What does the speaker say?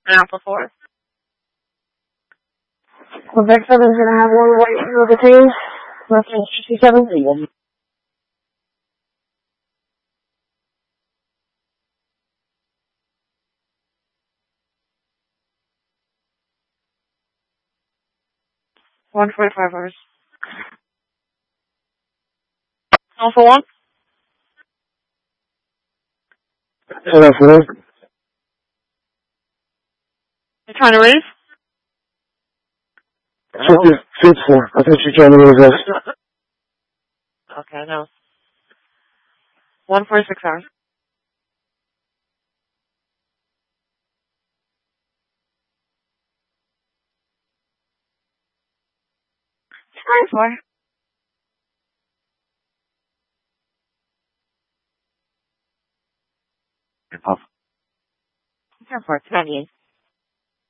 Alpha 4. Quebec 7's gonna have one white for the teams. Left 67. 145 hours. Alpha 1. Alpha 4. You trying to raise? Fifth 4. I think she's trying to raise us. Okay, no. 146 hours. Nine 4. Off. 10 4. 98.